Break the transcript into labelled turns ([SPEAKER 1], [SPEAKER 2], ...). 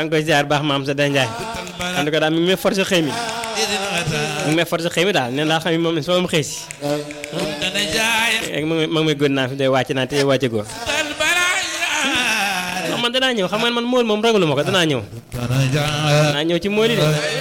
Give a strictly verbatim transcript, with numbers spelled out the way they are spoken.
[SPEAKER 1] maa ngi koy ziar baax maam sa Njaay en tout cas daal mi ngi may forcé xëy mi mi ngi may forcé xëy mi daal nee naa xam ne moom soo ma xëy si ma ngi ma ngi may gën naa fi day wàcc naa te wàcce góor man danaa ñëw xam nga man mool moom ragalu ma ko danaa ñëw danaa ñëw ci mool yi de